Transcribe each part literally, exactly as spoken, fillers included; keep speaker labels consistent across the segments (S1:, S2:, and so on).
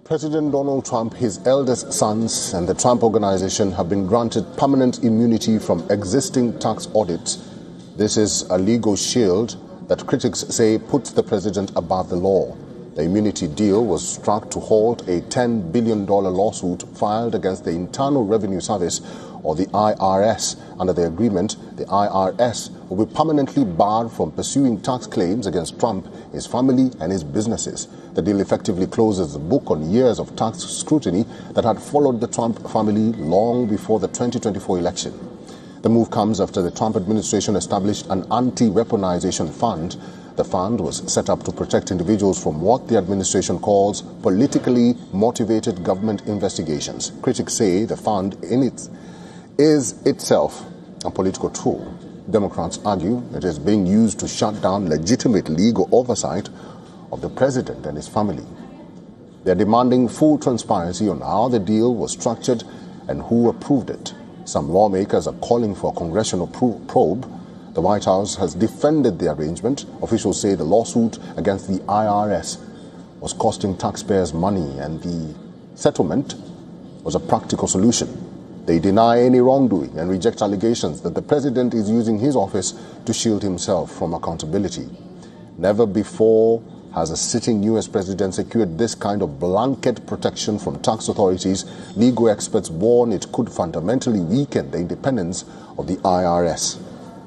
S1: President Donald Trump, his eldest sons, and the Trump Organization have been granted permanent immunity from existing tax audits. This is a legal shield that critics say puts the president above the law. The immunity deal was struck to halt a ten billion dollars lawsuit filed against the Internal Revenue Service, or the I R S. Under the agreement, the I R S will be permanently barred from pursuing tax claims against Trump, his family, and his businesses. The deal effectively closes the book on years of tax scrutiny that had followed the Trump family long before the twenty twenty-four election. The move comes after the Trump administration established an anti-weaponization fund. The fund was set up to protect individuals from what the administration calls politically motivated government investigations. Critics say the fund in it is itself a political tool. Democrats argue it is being used to shut down legitimate legal oversight of the president and his family. They are demanding full transparency on how the deal was structured and who approved it. Some lawmakers are calling for a congressional probe. The White House has defended the arrangement. Officials say the lawsuit against the I R S was costing taxpayers money and the settlement was a practical solution. They deny any wrongdoing and reject allegations that the president is using his office to shield himself from accountability. Never before has a sitting U S president secured this kind of blanket protection from tax authorities. Legal experts warn it could fundamentally weaken the independence of the I R S.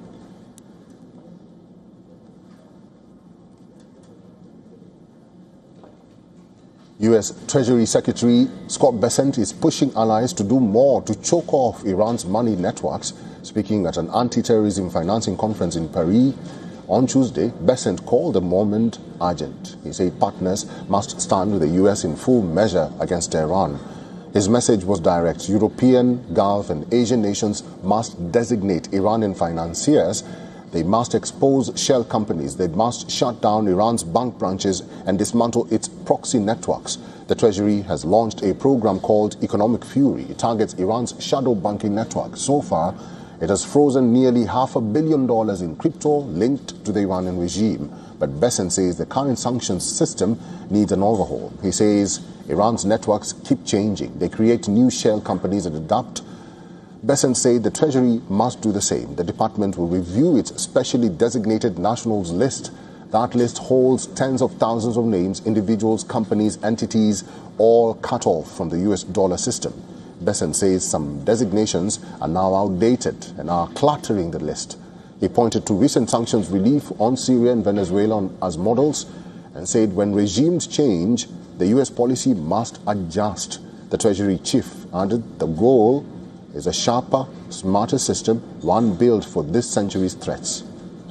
S1: U S Treasury Secretary Scott Bessent is pushing allies to do more to choke off Iran's money networks. Speaking at an anti-terrorism financing conference in Paris on Tuesday, Bessent called the moment urgent. He said partners must stand with the U S in full measure against Iran. His message was direct. European, Gulf and Asian nations must designate Iranian financiers. They must expose shell companies. They must shut down Iran's bank branches and dismantle its proxy networks. The Treasury has launched a program called Economic Fury. It targets Iran's shadow banking network. So far, it has frozen nearly half a billion dollars in crypto linked to the Iranian regime. But Bessent says the current sanctions system needs an overhaul. He says Iran's networks keep changing. They create new shell companies and adapt. Bessent said the Treasury must do the same. The department will review its specially designated nationals list. That list holds tens of thousands of names, individuals, companies, entities, all cut off from the U S dollar system. Bessent says some designations are now outdated and are cluttering the list. He pointed to recent sanctions relief on Syria and Venezuela as models and said when regimes change, the U S policy must adjust. The Treasury chief added the goal is a sharper, smarter system, one built for this century's threats.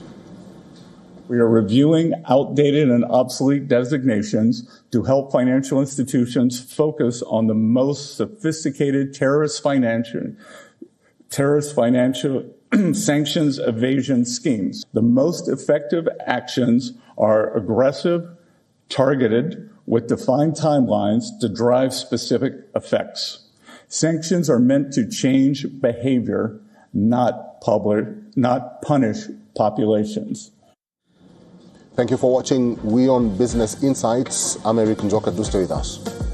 S2: We are reviewing outdated and obsolete designations to help financial institutions focus on the most sophisticated terrorist financial, terrorist financial sanctions evasion schemes. The most effective actions are aggressive, targeted, with defined timelines to drive specific effects. Sanctions are meant to change behavior, not public, not punish populations.
S1: Thank you for watching WION Business Insights. I'm Eric Njoka. Do stay with us.